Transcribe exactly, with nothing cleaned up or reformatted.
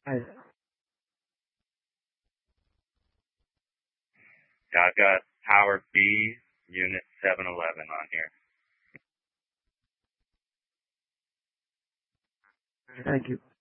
I, Yeah, I've got Power B, Unit seven eleven on here. thank you.